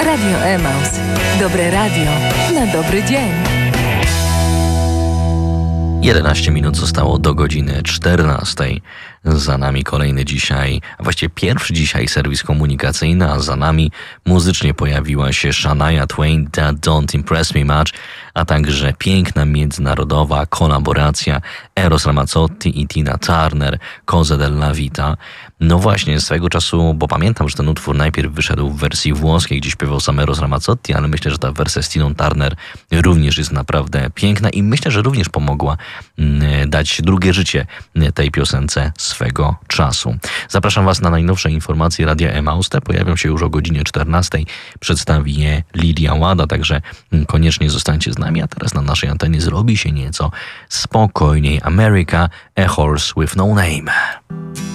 Radio Emaus. Dobre radio na dobry dzień. 11 minut zostało do godziny 14. Za nami kolejny dzisiaj, a właściwie pierwszy dzisiaj serwis komunikacyjny, a za nami muzycznie pojawiła się Shania Twain, That Don't Impress Me Much, a także piękna międzynarodowa kolaboracja Eros Ramazzotti i Tina Turner, Cosa della Vita. No właśnie, swego czasu, bo pamiętam, że ten utwór najpierw wyszedł w wersji włoskiej, gdzie śpiewał sam Eros Ramazzotti, ale myślę, że ta wersja z Tiną Turner również jest naprawdę piękna i myślę, że również pomogła dać drugie życie tej piosence swego czasu. Zapraszam Was na najnowsze informacje Radia Emaus. Te pojawią się już o godzinie 14. Przedstawi je Lidia Łada, także koniecznie zostańcie z nami, a teraz na naszej antenie zrobi się nieco spokojniej. America, A Horse with No Name.